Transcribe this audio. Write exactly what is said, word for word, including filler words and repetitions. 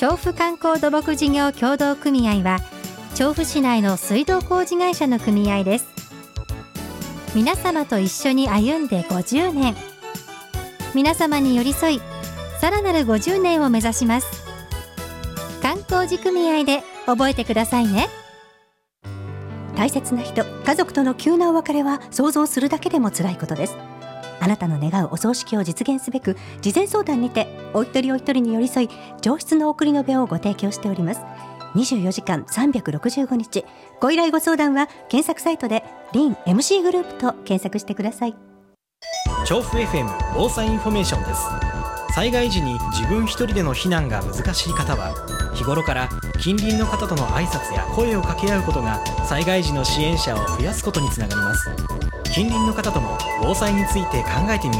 調布観光土木事業協同組合は調布市内の水道工事会社の組合です。皆様と一緒に歩んでごじゅうねん、皆様に寄り添いさらなるごじゅうねんを目指します。観光事組合で覚えてくださいね。 大切な人、家族との急なお別れは想像するだけでも辛いことです。あなたの願うお葬式を実現すべく、事前相談にてお一人お一人に寄り添い上質の送り延べをご提供しております。にじゅうよじかんさんびゃくろくじゅうごにち、ご依頼ご相談は検索サイトでリン エムシー グループと検索してください。 調布 エフエム 防災インフォメーションです。災害時に自分一人での避難が難しい方は、日頃から近隣の方との挨拶や声を掛け合うことが災害時の支援者を増やすことにつながります。近隣の方とも防災について考えてみ